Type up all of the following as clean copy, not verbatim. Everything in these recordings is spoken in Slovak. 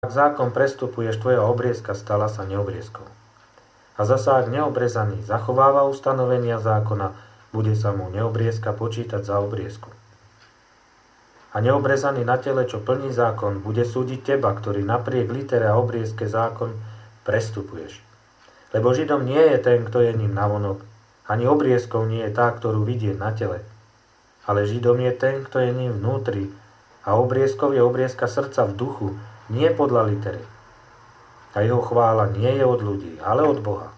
Ak zákon prestupuješ, tvoja obriezka stala sa neobriezkou. A zasa ak neobrezaný zachováva ustanovenia zákona, bude sa mu neobriezka počítať za obriezku. A neobrezaný na tele, čo plní zákon, bude súdiť teba, ktorý napriek litere a obriezke zákon prestupuješ. Lebo Židom nie je ten, kto je ním navonok, ani obriezkou nie je tá, ktorú vidie na tele. Ale Židom je ten, kto je ním vnútri, a obriezkov je obriezka srdca v duchu, nie podľa litery. A jeho chvála nie je od ľudí, ale od Boha.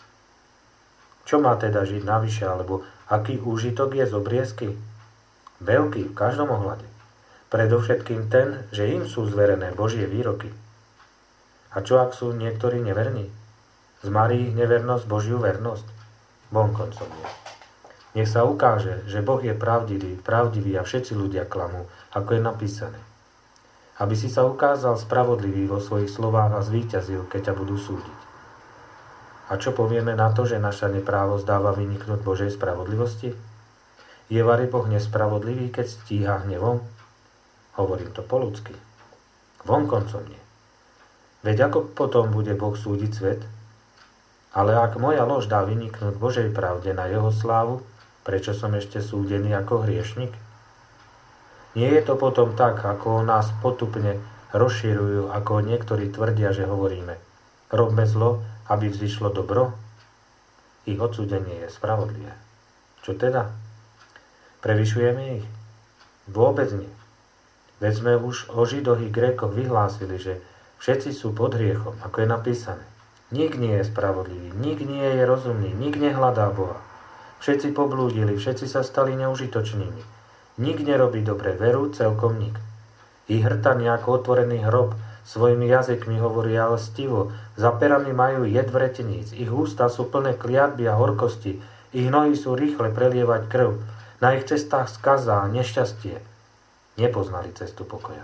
Čo má teda Žid navyše, alebo aký úžitok je z obriezky? Veľký v každom ohľade. Predovšetkým ten, že im sú zverené Božie výroky. A čo ak sú niektorí neverní? Zmarí ich nevernosť Božiu vernosť? Vonkoncom nie. Nech sa ukáže, že Boh je pravdivý a všetci ľudia klamú, ako je napísané. Aby si sa ukázal spravodlivý vo svojich slovách a zvíťazil, keď ťa budú súdiť. A čo povieme na to, že naša neprávosť dáva vyniknúť Božej spravodlivosti? Je vari Boh nespravodlivý, keď stíha hnevom? Hovorím to po ľudsky. Vonkoncom nie. Veď ako potom bude Boh súdiť svet? Ale ak moja lož dá vyniknúť Božej pravde na jeho slávu, prečo som ešte súdený ako hriešnik? Nie je to potom tak, ako nás potupne rozširujú, ako niektorí tvrdia, že hovoríme. Robme zlo, aby vzýšlo dobro? Ich odsúdenie je spravodlivé. Čo teda? Prevyšujeme ich? Vôbec nie. Veď sme už o Židoch i Grékoch vyhlásili, že všetci sú pod hriechom, ako je napísané. Nik nie je spravodlivý, nik nie je rozumný, nik nehľadá Boha. Všetci poblúdili, všetci sa stali neužitočnými. Nik nerobí dobre veru, celkom nik. Ich hrtaní ako otvorený hrob, svojimi jazykmi hovoria lstivo, za perami majú jed vreteníc, ich ústa sú plné kliatby a horkosti, ich nohy sú rýchle prelievať krv, na ich cestách skaza a nešťastie. Nepoznali cestu pokoja.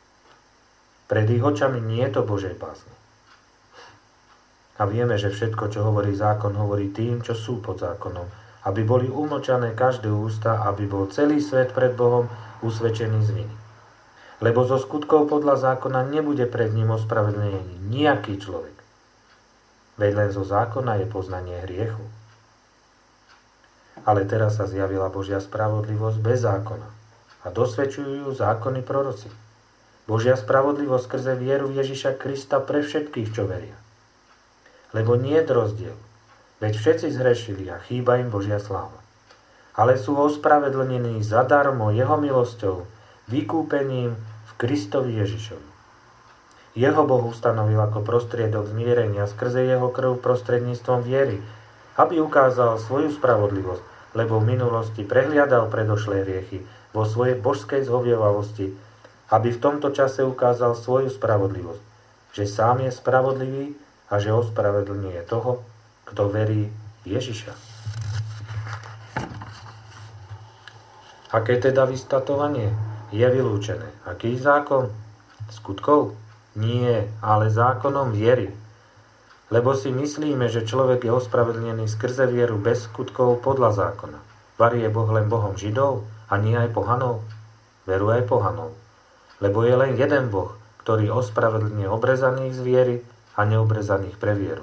Pred ich očami nie je to Božej bázne. A vieme, že všetko, čo hovorí zákon, hovorí tým, čo sú pod zákonom, aby boli umlčané každé ústa, aby bol celý svet pred Bohom usvedčený z viny. Lebo zo skutkov podľa zákona nebude pred ním ospravedlnený nejaký človek. Veď len zo zákona je poznanie hriechu. Ale teraz sa zjavila Božia spravodlivosť bez zákona. A dosvedčujú ju zákony proroci. Božia spravodlivosť skrze vieru v Ježiša Krista pre všetkých, čo veria. Lebo nie je rozdiel, veď všetci zhrešili a chýba im Božia sláva. Ale sú ospravedlnení zadarmo jeho milosťou, vykúpením v Kristovi Ježišovi. Jeho Boh ustanovil ako prostriedok zmierenia skrze jeho krv prostredníctvom viery, aby ukázal svoju spravodlivosť, lebo v minulosti prehliadal predošlé hriechy vo svojej božskej zhovievavosti, aby v tomto čase ukázal svoju spravodlivosť, že sám je spravodlivý a že ospravedlňuje toho, kto verí v Ježiša. Aké teda vystatovanie? Je vylúčené. Aký zákon? Skutkov? Nie, ale zákonom viery. Lebo si myslíme, že človek je ospravedlnený skrze vieru bez skutkov podľa zákona. Vari je Boh len Bohom Židov a nie aj pohanov? Veru aj pohanov. Lebo je len jeden Boh, ktorý ospravedlňuje obrezaných z viery a neobrezaných pre vieru.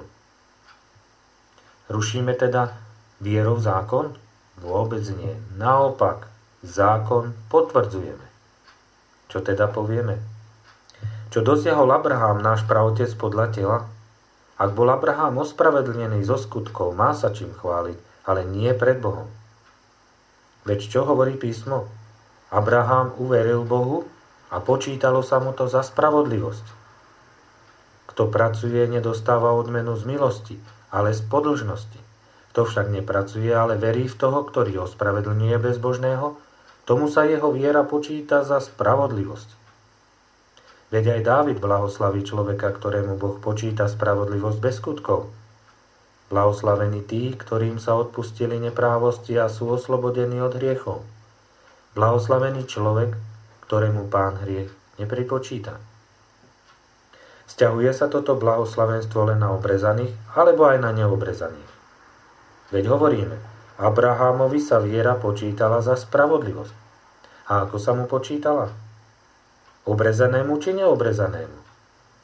Rušíme teda vierou zákon? Vôbec nie. Naopak, zákon potvrdzujeme. Čo teda povieme? Čo dosiahol Abraham, náš praotec podľa tela? Ak bol Abraham ospravedlnený zo skutkov, má sa čím chváliť, ale nie pred Bohom. Veď čo hovorí písmo? Abraham uveril Bohu a počítalo sa mu to za spravodlivosť. Kto pracuje, nedostáva odmenu z milosti, ale z podlžnosti. Kto však nepracuje, ale verí v toho, ktorý ospravedlňuje bezbožného, tomu sa jeho viera počíta za spravodlivosť. Veď aj Dávid blahoslaví človeka, ktorému Boh počíta spravodlivosť bez skutkov. Blahoslavení tí, ktorým sa odpustili neprávosti a sú oslobodení od hriechov. Blahoslavený človek, ktorému Pán hriech nepripočíta. Sťahuje sa toto blahoslavenstvo len na obrezaných, alebo aj na neobrezaných. Veď hovoríme, Abrahámovi sa viera počítala za spravodlivosť. A ako sa mu počítala? Obrezanému či neobrezanému?